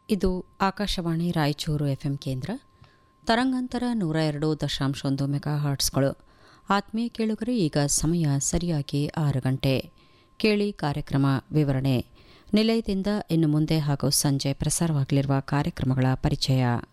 ಇದು ಆಕಾಶವಾಣಿ ರಾಯಚೂರು ಎಫ್ಎಂ ಕೇಂದ್ರ. ತರಂಗಾಂತರ 102.1 ಮೆಗಾಹರ್ಟ್ಸ್ಗಳು. ಆತ್ಮೀಯ ಕೇಳುಗರೆ, ಈಗ ಸಮಯ ಸರಿಯಾಗಿ 6 ಗಂಟೆ. ಕೇಳಿ ಕಾರ್ಯಕ್ರಮ ವಿವರಣೆ. ನಿಲಯದಿಂದ ಇನ್ನು ಮುಂದೆ ಹಾಗೂ ಸಂಜೆ ಪ್ರಸಾರವಾಗಲಿರುವ ಕಾರ್ಯಕ್ರಮಗಳ ಪರಿಚಯ.